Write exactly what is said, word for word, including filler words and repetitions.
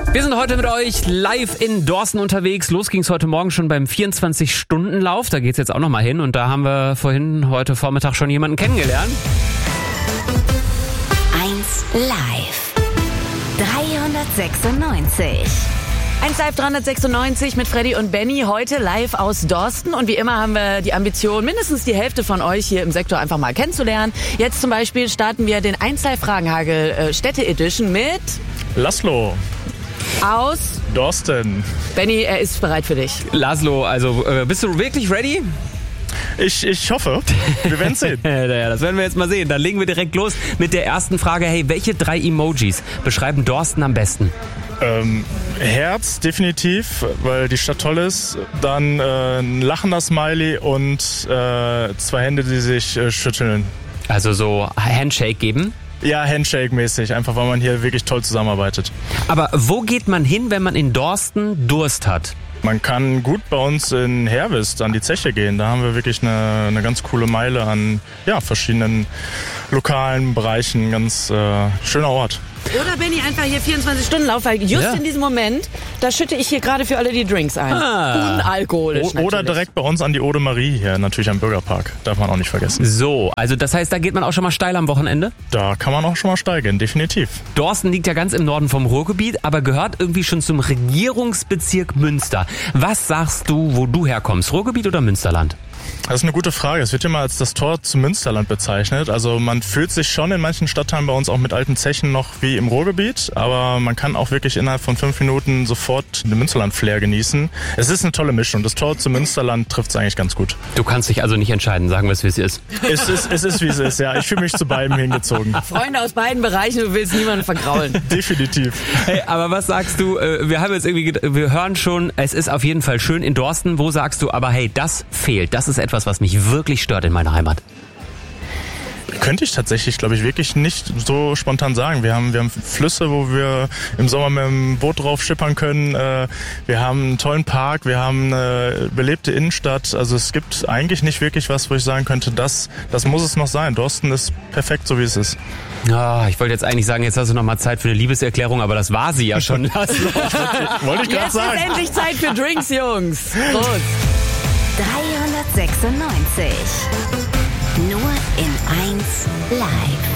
Wir sind heute mit euch live in Dorsten unterwegs. Los ging es heute Morgen schon beim vierundzwanzig-Stunden-Lauf. Da geht's jetzt auch noch mal hin. Und da haben wir vorhin heute Vormittag schon jemanden kennengelernt. eins live. dreihundertsechsundneunzig. eins live dreihundertsechsundneunzig mit Freddy und Benny, heute live aus Dorsten. Und wie immer haben wir die Ambition, mindestens die Hälfte von euch hier im Sektor einfach mal kennenzulernen. Jetzt zum Beispiel starten wir den eins live Fragenhagel äh, Städte Edition mit Laszlo aus Dorsten. Benny, er ist bereit für dich. Laszlo, also äh, bist du wirklich ready? Ich, ich hoffe. Wir werden sehen. Ja, das werden wir jetzt mal sehen. Dann legen wir direkt los mit der ersten Frage. Hey, welche drei Emojis beschreiben Dorsten am besten? Ähm, Herz definitiv, weil die Stadt toll ist. Dann äh, ein lachender Smiley und äh, zwei Hände, die sich äh, schütteln. Also so Handshake geben? Ja, Handshake-mäßig, einfach weil man hier wirklich toll zusammenarbeitet. Aber wo geht man hin, wenn man in Dorsten Durst hat? Man kann gut bei uns in Herwist an die Zeche gehen. Da haben wir wirklich eine, eine ganz coole Meile an ja, verschiedenen lokalen Bereichen. Ganz äh, schöner Ort. Oder Benny, einfach hier vierundzwanzig Stunden Lauf, weil just Ja. in diesem Moment, da schütte ich hier gerade für alle die Drinks ein. Ah. Unalkoholisch O- oder natürlich. direkt bei uns an die Ode Marie hier, natürlich am Bürgerpark. Darf man auch nicht vergessen. So, also das heißt, da geht man auch schon mal steil am Wochenende? Da kann man auch schon mal steigen, definitiv. Dorsten liegt ja ganz im Norden vom Ruhrgebiet, aber gehört irgendwie schon zum Regierungsbezirk Münster. Was sagst du, wo du herkommst? Ruhrgebiet oder Münsterland? Das ist eine gute Frage. Es wird immer als das Tor zum Münsterland bezeichnet. Also man fühlt sich schon in manchen Stadtteilen bei uns auch mit alten Zechen noch wie im Ruhrgebiet, aber man kann auch wirklich innerhalb von fünf Minuten sofort den Münsterland-Flair genießen. Es ist eine tolle Mischung. Das Tor zum Münsterland trifft es eigentlich ganz gut. Du kannst dich also nicht entscheiden, sagen wir es, wie es ist. Es ist, es ist wie es ist, ja. Ich fühle mich zu beidem hingezogen. Freunde aus beiden Bereichen, du willst niemanden vergraulen. Definitiv. Hey, aber was sagst du, äh, wir haben jetzt irgendwie, ged- wir hören schon, es ist auf jeden Fall schön in Dorsten. Wo sagst du, aber hey, das fehlt, das ist etwas, was mich wirklich stört in meiner Heimat? Könnte ich tatsächlich, glaube ich, wirklich nicht so spontan sagen. Wir haben, wir haben Flüsse, wo wir im Sommer mit dem Boot drauf schippern können. Äh, wir haben einen tollen Park, wir haben eine belebte Innenstadt. Also es gibt eigentlich nicht wirklich was, wo ich sagen könnte, das, das muss es noch sein. Dorsten ist perfekt, so wie es ist. Ah, ich wollte jetzt eigentlich sagen, jetzt hast du noch mal Zeit für eine Liebeserklärung, aber das war sie ja schon. Laszlo. Wollte ich gerade Jetzt sagen. ist endlich Zeit für Drinks, Jungs. Prost. dreihundertsechsundneunzig. Nur in eins live.